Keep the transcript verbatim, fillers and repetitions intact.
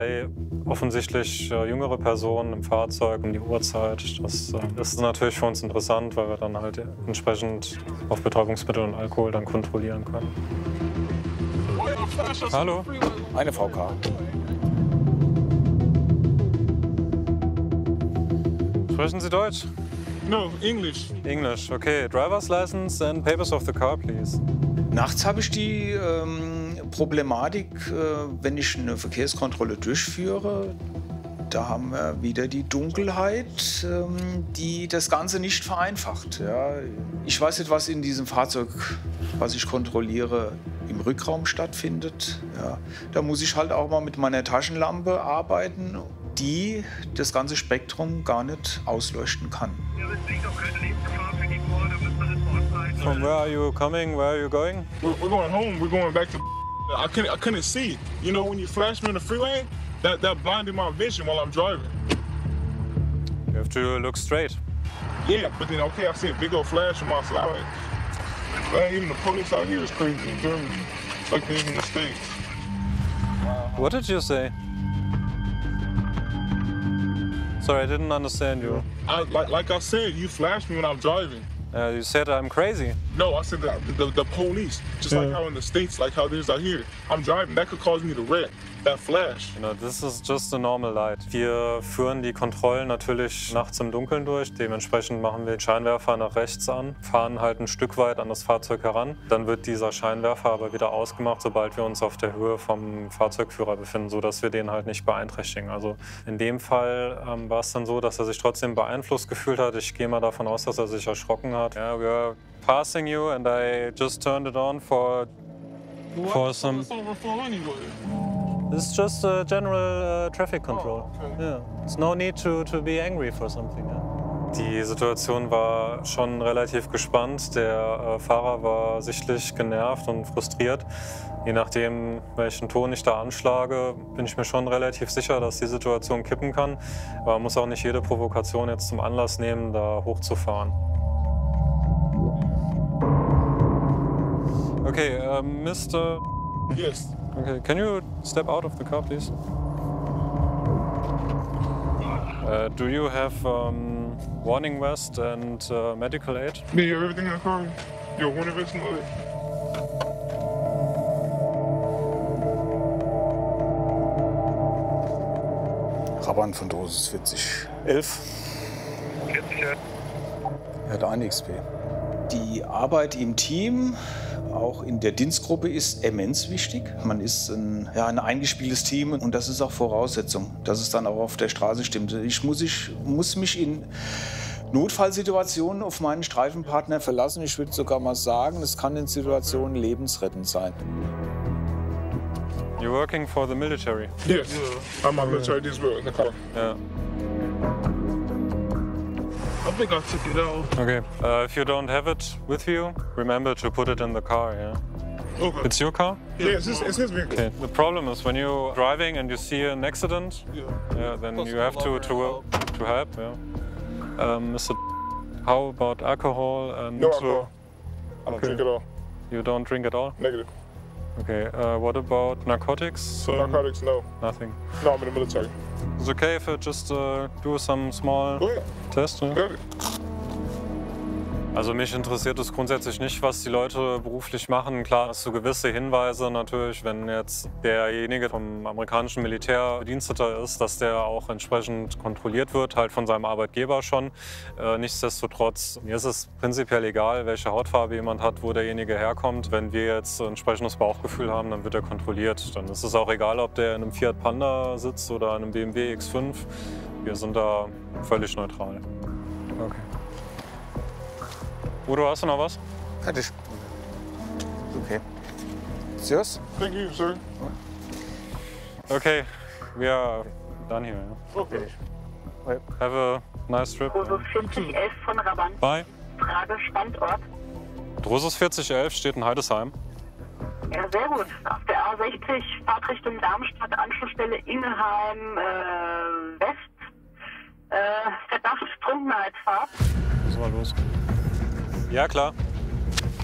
Hey, offensichtlich äh, jüngere Personen im Fahrzeug um die Uhrzeit. Das äh, ist natürlich für uns interessant, weil wir dann halt entsprechend auf Betäubungsmittel und Alkohol dann kontrollieren können. Hallo. Eine V K. Sprechen Sie Deutsch? No, English. English, okay. Driver's license and papers of the car, please. Nachts habe ich die ähm, Problematik, äh, wenn ich eine Verkehrskontrolle durchführe, da haben wir wieder die Dunkelheit, ähm, die das Ganze nicht vereinfacht. Ja. Ich weiß nicht, was in diesem Fahrzeug, was ich kontrolliere, im Rückraum stattfindet. Ja. Da muss ich halt auch mal mit meiner Taschenlampe arbeiten, die das ganze Spektrum gar nicht ausleuchten kann. From where are you coming? Where are you going? We're, we're going home. We're going back to. I couldn't. I couldn't see. You know, when you flashed me on the freeway, that that blinded my vision while I'm driving. You have to look straight. Yeah, but then okay, I see a big old flash on my side. Man, even the police out here is crazy in Germany. It's like they're in the States. What did you say? Sorry, I didn't understand you. I, like, like I said, you flashed me when I'm driving. Uh, you said I'm crazy. No, I said the, the, the police. Just Yeah. like how in the States, like how there's out here. I'm driving, that could cause me to wreck. That flash. You know, this is just a normal light. Wir führen die Kontrollen natürlich nachts im Dunkeln durch. Dementsprechend machen wir den Scheinwerfer nach rechts an, fahren halt ein Stück weit an das Fahrzeug heran. Dann wird dieser Scheinwerfer aber wieder ausgemacht, sobald wir uns auf der Höhe vom Fahrzeugführer befinden, sodass wir den halt nicht beeinträchtigen. Also in dem Fall ähm, war es dann so, dass er sich trotzdem beeinflusst gefühlt hat. Ich gehe mal davon aus, dass er sich erschrocken hat. Yeah, we are passing you and I just turned it on for, for some... What's over for anyway? It's just a general uh, traffic control. Oh, okay. Yeah, it's no need to, to be angry for something. Yeah. Die Situation war schon relativ gespannt. Der äh, Fahrer war sichtlich genervt und frustriert. Je nachdem, welchen Ton ich da anschlage, bin ich mir schon relativ sicher, dass die Situation kippen kann. Aber man muss auch nicht jede Provokation jetzt zum Anlass nehmen, da hochzufahren. Okay, uh, Mister Yes. Okay, can you step out of the car, please? Uh, do you have um, warning vest and uh, medical aid? Do you have everything in the car? Your winter vest and all that? Raban von Dosis vierzig elf. Er hat ein X P. Die Arbeit im Team, auch in der Dienstgruppe, ist immens wichtig. Man ist ein, ja, ein eingespieltes Team und das ist auch Voraussetzung, dass es dann auch auf der Straße stimmt. Ich muss, ich muss mich in Notfallsituationen auf meinen Streifenpartner verlassen. Ich würde sogar mal sagen, es kann in Situationen lebensrettend sein. You're working for the military? Yes. I'm on military as well in the car. Yeah. I think I took it out. Okay. Uh, if you don't have it with you, remember to put it in the car, yeah? Okay. It's your car? Yeah, it's his, it's his vehicle. Okay. The problem is when you're driving and you see an accident, Yeah. yeah, then you have to, to, to help, yeah. Um, Mister How about alcohol and... No alcohol. I don't Okay. drink at all. You don't drink at all? Negative. Okay, uh, what about narcotics? So narcotics, no. Nothing. No, I'm in the military. It's okay if I just uh, do some small Go ahead. test? Yeah? Got it. Also mich interessiert es grundsätzlich nicht, was die Leute beruflich machen. Klar hast du gewisse Hinweise natürlich, wenn jetzt derjenige vom amerikanischen Militär Bediensteter ist, dass der auch entsprechend kontrolliert wird, halt von seinem Arbeitgeber schon. Äh, nichtsdestotrotz, mir ist es prinzipiell egal, welche Hautfarbe jemand hat, wo derjenige herkommt. Wenn wir jetzt ein entsprechendes Bauchgefühl haben, dann wird er kontrolliert. Dann ist es auch egal, ob der in einem Fiat Panda sitzt oder in einem B M W X fünf. Wir sind da völlig neutral. Okay. Udo, hast du noch was? Fertig. Okay. Ist yours? Thank you, sir. Okay, we are done here. Yeah? Okay. Have a nice trip. Drusus vierzig elf von Raban. Bye. Frage Standort. Drusus vierzig elf steht in Heidesheim. Ja, sehr gut. Auf der A sechzig, Fahrtrichtung Darmstadt, Anschlussstelle Ingelheim äh, West. Äh, Verdacht Trunkenheitsfahrt. Müssen wir los. Ja, klar.